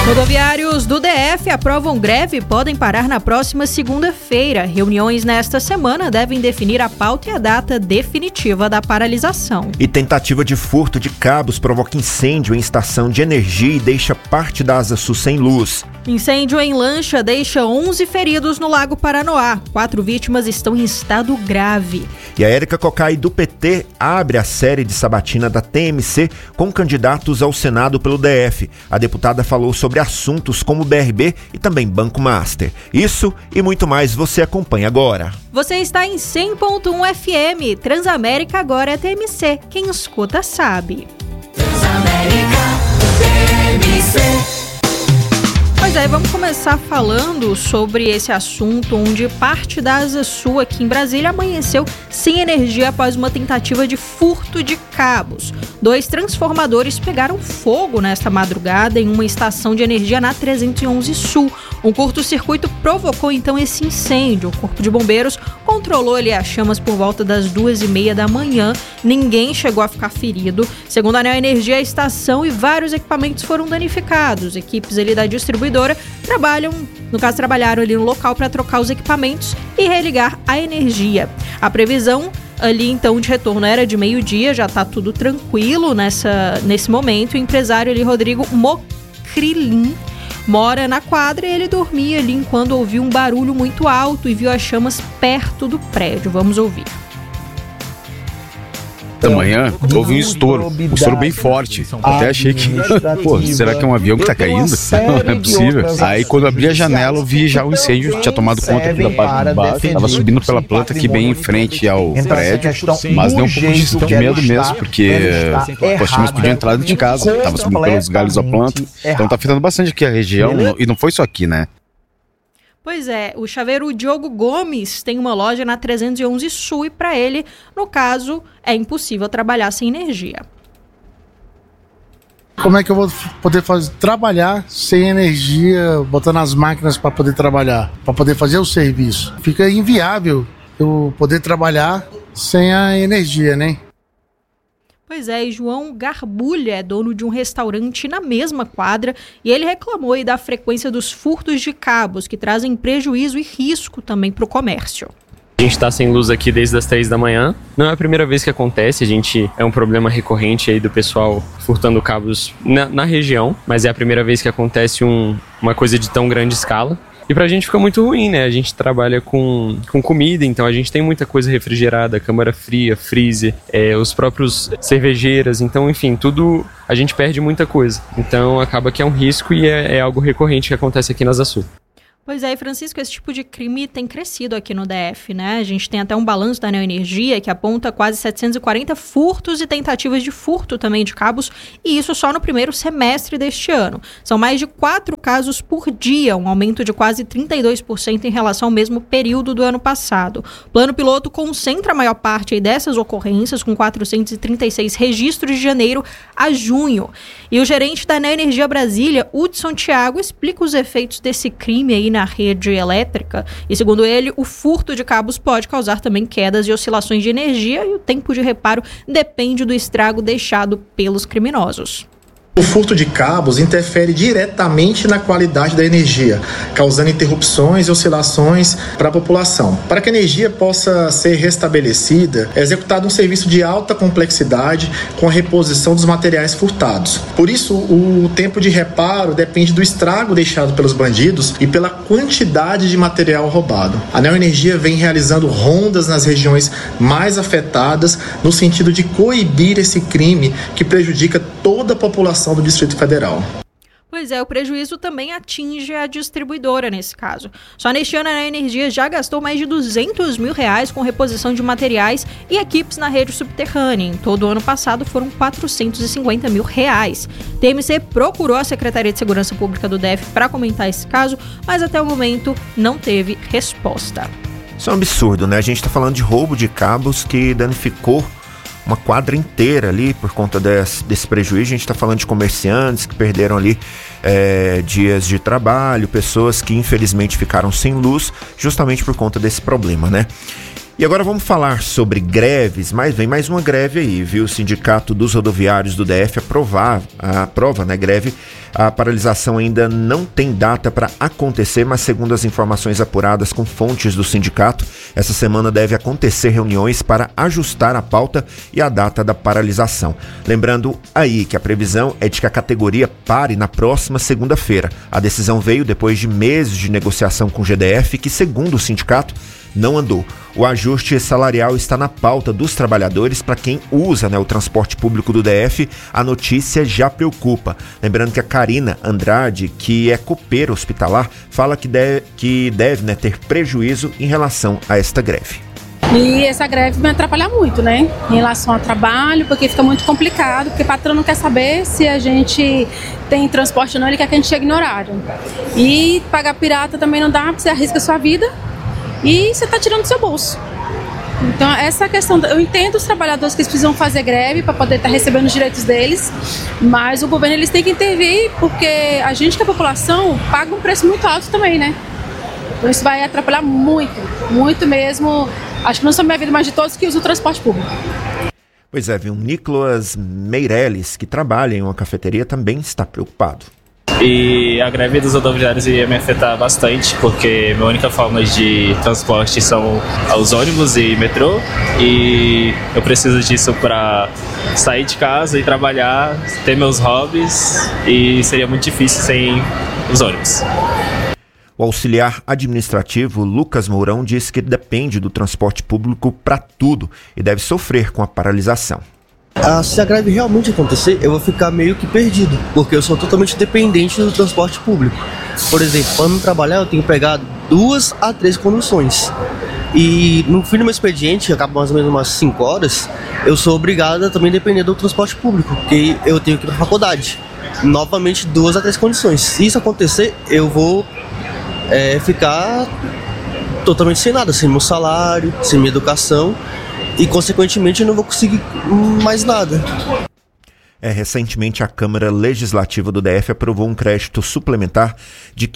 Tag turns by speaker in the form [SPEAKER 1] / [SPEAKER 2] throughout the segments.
[SPEAKER 1] Rodoviários do DF aprovam greve e podem parar na próxima segunda-feira. Reuniões nesta semana devem definir a pauta e a data definitiva da paralisação.
[SPEAKER 2] E tentativa de furto de cabos provoca incêndio em estação de energia e deixa parte da Asa Sul sem luz.
[SPEAKER 1] Incêndio em lancha deixa 11 feridos no Lago Paranoá. 4 vítimas estão em estado grave.
[SPEAKER 2] E a Érica Cocai do PT abre a série de sabatina da TMC com candidatos ao Senado pelo DF. A deputada falou sobre assuntos como BRB e também Banco Master. Isso e muito mais você acompanha agora.
[SPEAKER 1] Você está em 100.1 FM. Transamérica agora é TMC. Quem escuta sabe.
[SPEAKER 3] Transamérica TMC.
[SPEAKER 1] Pois é, vamos começar falando sobre esse assunto onde parte da Asa Sul aqui em Brasília amanheceu sem energia após uma tentativa de furto de cabos. 2 transformadores pegaram fogo nesta madrugada em uma estação de energia na 311 Sul. Um curto-circuito provocou então esse incêndio. O Corpo de Bombeiros controlou ali as chamas por volta das 2h30 da manhã. Ninguém chegou a ficar ferido. Segundo a Neoenergia, a estação e vários equipamentos foram danificados. Equipes ali da distribuidora trabalharam ali no local para trocar os equipamentos e religar a energia. A previsão ali então de retorno era de meio-dia, já está tudo tranquilo nesse momento. O empresário ali, Rodrigo Mocrilin, mora na quadra e ele dormia ali quando ouviu um barulho muito alto e viu as chamas perto do prédio. Vamos ouvir.
[SPEAKER 4] Da manhã, houve um estouro bem forte. Até achei que, será que é um avião que tá caindo? Não é possível. Aí quando eu abri a janela, eu vi já o incêndio, tinha tomado conta da parte de baixo, tava subindo pela planta aqui bem em frente ao prédio, mas deu um pouco de medo mesmo, porque os times podiam entrar dentro de casa, tava subindo pelos galhos da planta, então tá afetando bastante aqui a região, e não foi só aqui, né?
[SPEAKER 1] Pois é, o chaveiro Diogo Gomes tem uma loja na 311 Sul e para ele, no caso, é impossível trabalhar sem energia.
[SPEAKER 5] Como é que eu vou poder trabalhar sem energia, botando as máquinas para poder trabalhar, para poder fazer o serviço? Fica inviável eu poder trabalhar sem a energia, né?
[SPEAKER 1] Pois é, e João Garbulha é dono de um restaurante na mesma quadra e ele reclamou aí da frequência dos furtos de cabos que trazem prejuízo e risco também para o comércio.
[SPEAKER 6] A gente está sem luz aqui desde as 3 da manhã. Não é a primeira vez que acontece, é um problema recorrente aí do pessoal furtando cabos na região, mas é a primeira vez que acontece uma coisa de tão grande escala. E pra gente fica muito ruim, né? A gente trabalha com comida, então a gente tem muita coisa refrigerada, câmara fria, freezer, os próprios cervejeiras, então enfim, tudo a gente perde muita coisa. Então acaba que é um risco e é algo recorrente que acontece aqui na Asa Sul.
[SPEAKER 1] Pois é, Francisco, esse tipo de crime tem crescido aqui no DF, né? A gente tem até um balanço da Neoenergia que aponta quase 740 furtos e tentativas de furto também de cabos, e isso só no primeiro semestre deste ano. São mais de 4 casos por dia, um aumento de quase 32% em relação ao mesmo período do ano passado. O plano piloto concentra a maior parte aí dessas ocorrências, com 436 registros de janeiro a junho. E o gerente da Neoenergia Brasília, Hudson Thiago, explica os efeitos desse crime aí na rede elétrica e, segundo ele, o furto de cabos pode causar também quedas e oscilações de energia e o tempo de reparo depende do estrago deixado pelos criminosos.
[SPEAKER 7] O furto de cabos interfere diretamente na qualidade da energia, causando interrupções e oscilações para a população. Para que a energia possa ser restabelecida, é executado um serviço de alta complexidade com a reposição dos materiais furtados. Por isso, o tempo de reparo depende do estrago deixado pelos bandidos e pela quantidade de material roubado. A Neoenergia vem realizando rondas nas regiões mais afetadas no sentido de coibir esse crime que prejudica toda a população do Distrito Federal.
[SPEAKER 1] Pois é, o prejuízo também atinge a distribuidora nesse caso. Só neste ano a Neoenergia já gastou mais de R$200 mil com reposição de materiais e equipes na rede subterrânea. Em todo o ano passado foram R$450 mil. TMC procurou a Secretaria de Segurança Pública do DF para comentar esse caso, mas até o momento não teve resposta.
[SPEAKER 2] Isso é um absurdo, né? A gente está falando de roubo de cabos que danificou uma quadra inteira ali por conta desse prejuízo. A gente está falando de comerciantes que perderam ali dias de trabalho, pessoas que infelizmente ficaram sem luz justamente por conta desse problema, né? E agora vamos falar sobre greves, mas vem mais uma greve aí, viu? O Sindicato dos Rodoviários do DF aprova, né, greve. A paralisação ainda não tem data para acontecer, mas segundo as informações apuradas com fontes do sindicato, essa semana deve acontecer reuniões para ajustar a pauta e a data da paralisação. Lembrando aí que a previsão é de que a categoria pare na próxima segunda-feira. A decisão veio depois de meses de negociação com o GDF, que, segundo o sindicato, não andou. O ajuste salarial está na pauta dos trabalhadores. Para quem usa, né, o transporte público do DF, a notícia já preocupa. Lembrando que a Karina Andrade, que é copeira hospitalar, fala que deve né, ter prejuízo em relação a esta greve.
[SPEAKER 8] E essa greve vai atrapalhar muito, né? Em relação ao trabalho, porque fica muito complicado, porque o patrão não quer saber se a gente tem transporte ou não, ele quer que a gente chegue no horário. E pagar pirata também não dá, porque você arrisca a sua vida e você está tirando do seu bolso. Então essa questão, eu entendo os trabalhadores que eles precisam fazer greve para poder estar recebendo os direitos deles, mas o governo eles têm que intervir, porque a gente que é a população paga um preço muito alto também, né? Então isso vai atrapalhar muito, muito mesmo. Acho que não só minha vida, mas de todos que usam o transporte público.
[SPEAKER 2] Pois é, viu? Nicolas Meirelles, que trabalha em uma cafeteria, também está preocupado.
[SPEAKER 9] E a greve dos rodoviários ia me afetar bastante, porque minha única forma de transporte são os ônibus e metrô, e eu preciso disso para sair de casa e trabalhar, ter meus hobbies, e seria muito difícil sem os ônibus.
[SPEAKER 2] O auxiliar administrativo Lucas Mourão diz que depende do transporte público para tudo e deve sofrer com a paralisação.
[SPEAKER 10] Se a greve realmente acontecer, eu vou ficar meio que perdido, porque eu sou totalmente dependente do transporte público. Por exemplo, para não trabalhar, eu tenho que pegar 2 a 3 conduções. E no fim do meu expediente, que acaba mais ou menos umas 5 horas, eu sou obrigado a também depender do transporte público, porque eu tenho que ir para a faculdade. Novamente, 2 a 3 condições. Se isso acontecer, eu vou ficar totalmente sem nada, sem meu salário, sem minha educação. E, consequentemente, eu não vou conseguir mais nada.
[SPEAKER 2] Recentemente, a Câmara Legislativa do DF aprovou um crédito suplementar de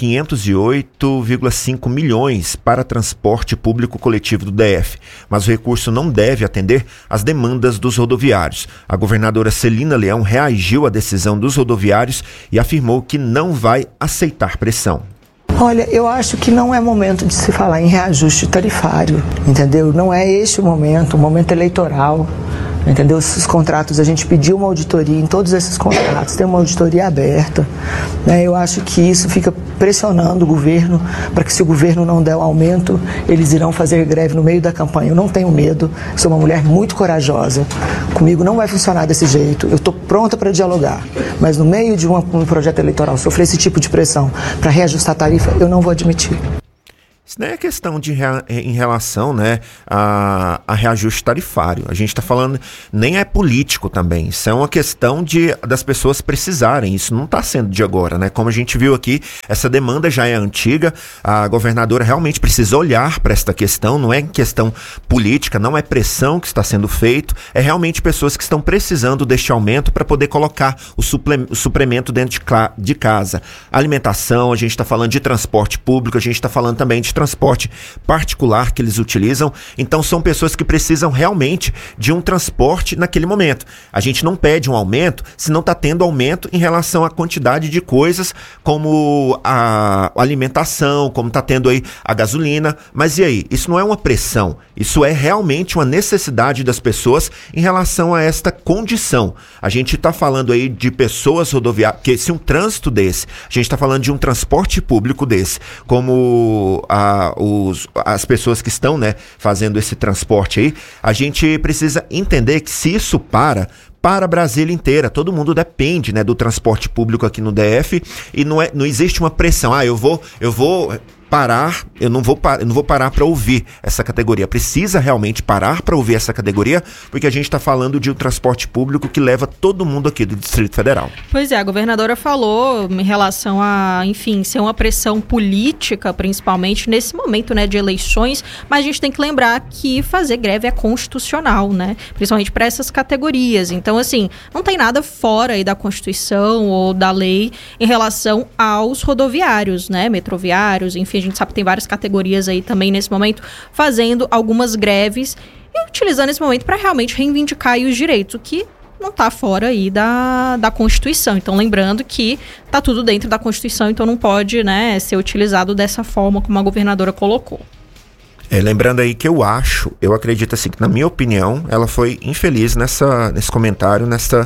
[SPEAKER 2] 508,5 milhões para transporte público coletivo do DF. Mas o recurso não deve atender às demandas dos rodoviários. A governadora Celina Leão reagiu à decisão dos rodoviários e afirmou que não vai aceitar pressão.
[SPEAKER 11] Olha, eu acho que não é momento de se falar em reajuste tarifário, entendeu? Não é este o momento eleitoral, entendeu? Esses contratos, a gente pediu uma auditoria em todos esses contratos, tem uma auditoria aberta, né? Eu acho que isso fica pressionando o governo, para que se o governo não der o aumento, eles irão fazer greve no meio da campanha. Eu não tenho medo, sou uma mulher muito corajosa, comigo não vai funcionar desse jeito, eu estou pronta para dialogar, mas no meio de um projeto eleitoral, sofrer esse tipo de pressão para reajustar a tarifa, eu não vou admitir.
[SPEAKER 2] Isso não é questão de em relação, né, a reajuste tarifário. A gente está falando, nem é político também. Isso é uma questão das pessoas precisarem. Isso não está sendo de agora, né? Como a gente viu aqui, essa demanda já é antiga. A governadora realmente precisa olhar para esta questão. Não é questão política, não é pressão que está sendo feito. É realmente pessoas que estão precisando deste aumento para poder colocar o suplemento dentro de casa. Alimentação, a gente está falando de transporte público, a gente está falando também de transporte particular que eles utilizam. Então são pessoas que precisam realmente de um transporte naquele momento. A gente não pede um aumento se não está tendo aumento em relação à quantidade de coisas como a alimentação, como está tendo aí a gasolina. Mas e aí? Isso não é uma pressão, isso é realmente uma necessidade das pessoas em relação a esta condição. A gente está falando aí de pessoas rodoviárias, que se um trânsito desse, a gente está falando de um transporte público desse, como as pessoas que estão, né, fazendo esse transporte aí, a gente precisa entender que se isso para a Brasília inteira, todo mundo depende, né, do transporte público aqui no DF e não existe uma pressão, eu vou parar, eu não vou parar para ouvir essa categoria. Precisa realmente parar para ouvir essa categoria, porque a gente está falando de um transporte público que leva todo mundo aqui do Distrito Federal.
[SPEAKER 1] Pois é, a governadora falou em relação a, enfim, ser uma pressão política, principalmente nesse momento, né, de eleições, mas a gente tem que lembrar que fazer greve é constitucional, né, principalmente para essas categorias. Então, assim, não tem nada fora aí da Constituição ou da lei em relação aos rodoviários, né, metroviários, enfim, a gente sabe que tem várias categorias aí também nesse momento, fazendo algumas greves e utilizando esse momento para realmente reivindicar aí os direitos, o que não está fora aí da Constituição. Então, lembrando que está tudo dentro da Constituição, então não pode, né, ser utilizado dessa forma como a governadora colocou.
[SPEAKER 2] Lembrando aí que eu acredito assim, que na minha opinião, ela foi infeliz nesse comentário,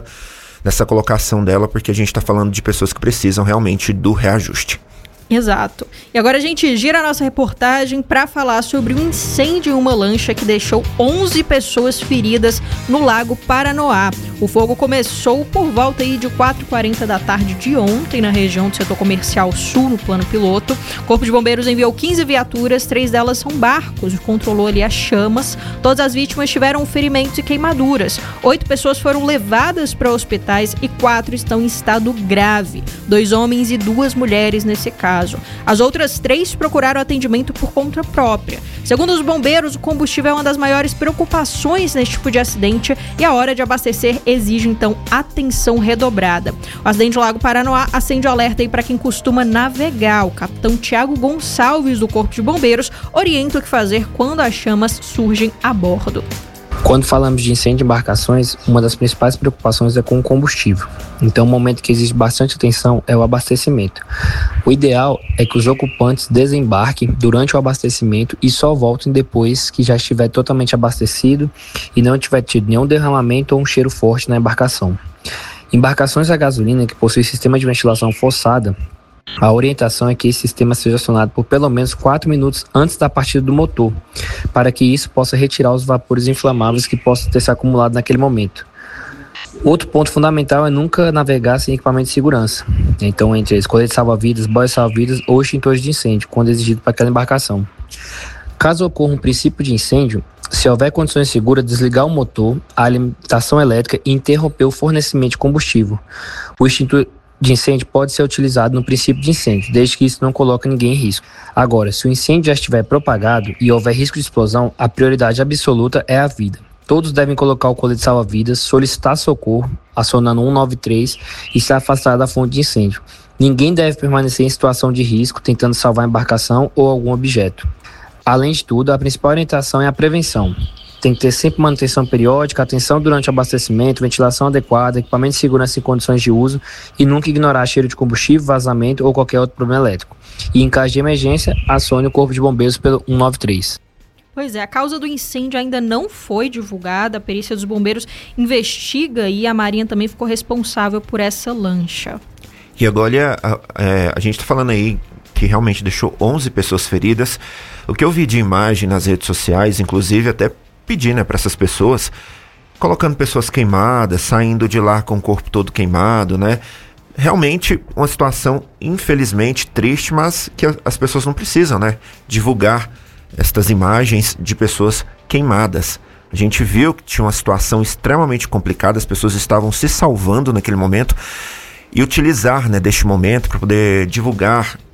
[SPEAKER 2] nessa colocação dela, porque a gente está falando de pessoas que precisam realmente do reajuste.
[SPEAKER 1] Exato. E agora a gente gira a nossa reportagem para falar sobre um incêndio em uma lancha que deixou 11 pessoas feridas no Lago Paranoá. O fogo começou por volta aí de 4h40 da tarde de ontem na região do setor comercial sul, no plano piloto. O Corpo de Bombeiros enviou 15 viaturas, 3 delas são barcos, controlou ali as chamas. Todas as vítimas tiveram ferimentos e queimaduras. 8 pessoas foram levadas para hospitais e 4 estão em estado grave. 2 homens e 2 mulheres nesse caso. As outras 3 procuraram atendimento por conta própria. Segundo os bombeiros, o combustível é uma das maiores preocupações nesse tipo de acidente e a hora de abastecer exige, então, atenção redobrada. O acidente do Lago Paranoá acende o alerta aí para quem costuma navegar. O capitão Tiago Gonçalves, do Corpo de Bombeiros, orienta o que fazer quando as chamas surgem a bordo.
[SPEAKER 12] Quando falamos de incêndio de embarcações, uma das principais preocupações é com o combustível. Então, o momento que existe bastante atenção é o abastecimento. O ideal é que os ocupantes desembarquem durante o abastecimento e só voltem depois que já estiver totalmente abastecido e não tiver tido nenhum derramamento ou um cheiro forte na embarcação. Embarcações a gasolina que possuem sistema de ventilação forçada, a orientação é que esse sistema seja acionado por pelo menos 4 minutos antes da partida do motor, para que isso possa retirar os vapores inflamáveis que possam ter se acumulado naquele momento. Outro ponto fundamental é nunca navegar sem equipamento de segurança. Então, entre eles, colete salva-vidas, boias salva-vidas ou extintores de incêndio, quando exigido para aquela embarcação. Caso ocorra um princípio de incêndio, se houver condições seguras, desligar o motor, a alimentação elétrica e interromper o fornecimento de combustível. O extintor de incêndio pode ser utilizado no princípio de incêndio, desde que isso não coloque ninguém em risco. Agora, se o incêndio já estiver propagado e houver risco de explosão, a prioridade absoluta é a vida. Todos devem colocar o colete salva-vidas, solicitar socorro, acionando 193 e se afastar da fonte de incêndio. Ninguém deve permanecer em situação de risco, tentando salvar a embarcação ou algum objeto. Além de tudo, a principal orientação é a prevenção. Tem que ter sempre manutenção periódica, atenção durante o abastecimento, ventilação adequada, equipamento de segurança em condições de uso e nunca ignorar cheiro de combustível, vazamento ou qualquer outro problema elétrico. E em caso de emergência, acione o Corpo de Bombeiros pelo 193.
[SPEAKER 1] Pois é, a causa do incêndio ainda não foi divulgada, a perícia dos bombeiros investiga e a Marinha também ficou responsável por essa lancha.
[SPEAKER 2] E agora a gente está falando aí que realmente deixou 11 pessoas feridas. O que eu vi de imagem nas redes sociais, inclusive até pedir, né, para essas pessoas, colocando pessoas queimadas, saindo de lá com o corpo todo queimado, né? Realmente uma situação, infelizmente, triste, mas que as pessoas não precisam, né, divulgar estas imagens de pessoas queimadas. A gente viu que tinha uma situação extremamente complicada, as pessoas estavam se salvando naquele momento e utilizar, né, deste momento para poder divulgar